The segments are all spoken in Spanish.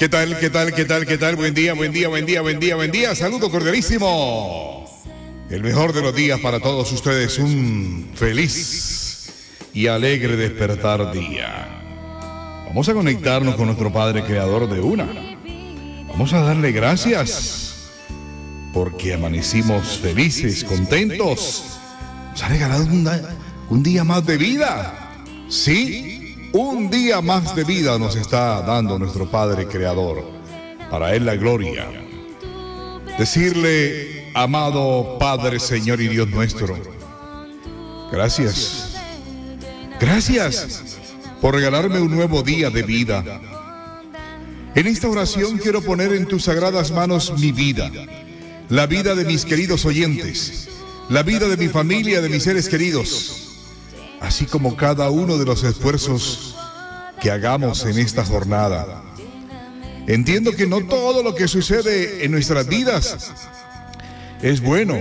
¿Qué tal? ¿Qué tal? ¿Qué tal? ¿Qué tal? Buen día, buen día, buen día, buen día, buen día. Saludo cordialísimo. El mejor de los días para todos ustedes. Un feliz y alegre despertar día. Vamos a conectarnos con nuestro Padre Creador de una. Vamos a darle gracias porque amanecimos felices, contentos. Nos ha regalado un día más de vida. Sí, un día más de vida nos está dando nuestro Padre Creador. Para Él la gloria. Decirle, amado Padre, Señor y Dios nuestro, gracias. Gracias por regalarme un nuevo día de vida. En esta oración quiero poner en tus sagradas manos mi vida, la vida de mis queridos oyentes, la vida de mi familia, de mis seres queridos, así como cada uno de los esfuerzos que hagamos en esta jornada. Entiendo que no todo lo que sucede en nuestras vidas es bueno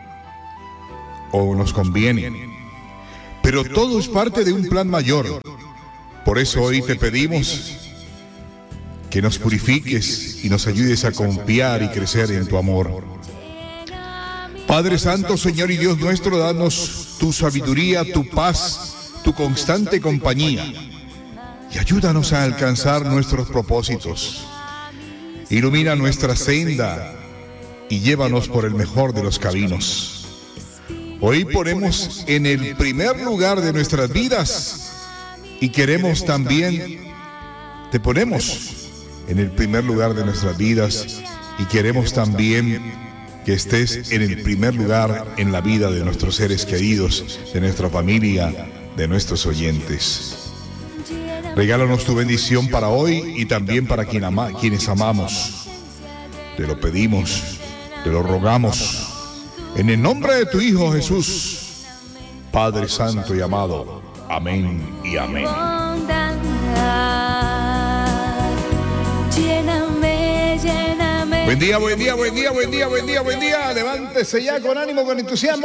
o nos conviene, pero todo es parte de un plan mayor. Por eso hoy te pedimos que nos purifiques y nos ayudes a confiar y crecer en tu amor. Padre Santo, Señor y Dios nuestro, danos tu sabiduría, tu paz, tu constante compañía y ayúdanos a alcanzar nuestros propósitos. Ilumina nuestra senda y llévanos por el mejor de los caminos. Hoy ponemos en el primer lugar de nuestras vidas y queremos también, te ponemos en el primer lugar de nuestras vidas y queremos también que estés en el primer lugar en la vida de nuestros seres queridos, de nuestra familia, de nuestros oyentes. Regálanos tu bendición para hoy y también para quienes amamos. Te lo pedimos, te lo rogamos, en el nombre de tu Hijo Jesús, Padre Santo y amado. Amén y amén. Buen día, buen día, buen día, buen día, buen día, buen día. Levántese ya con ánimo, con entusiasmo.